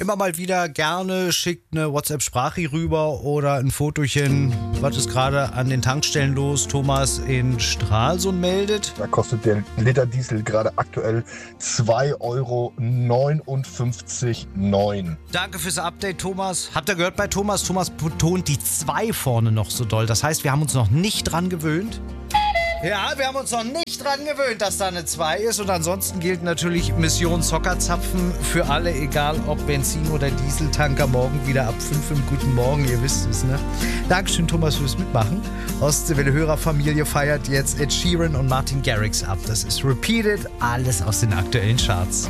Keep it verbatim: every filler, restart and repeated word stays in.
immer mal wieder gerne. Schickt eine WhatsApp-Sprache rüber oder ein Fotochen. Was ist gerade an den Tankstellen los? Thomas in Stralsund meldet. Da kostet der Liter Diesel gerade aktuell zwei Euro neunundfünfzig Komma neun. Danke fürs Update, Thomas. Habt ihr gehört bei Thomas? Thomas betont die zwei vorne noch so doll. Das heißt, wir haben uns noch nicht dran gewöhnt. Ja, wir haben uns noch nicht dran gewöhnt, dass da eine zwei ist. Und ansonsten gilt natürlich Mission Zockerzapfen für alle, egal ob Benzin- oder Dieseltanker, morgen wieder ab fünf im Guten Morgen. Ihr wisst es, ne? Dankeschön, Thomas, fürs Mitmachen. Ostseewelle Hörerfamilie feiert jetzt Ed Sheeran und Martin Garrix ab. Das ist Repeated, alles aus den aktuellen Charts.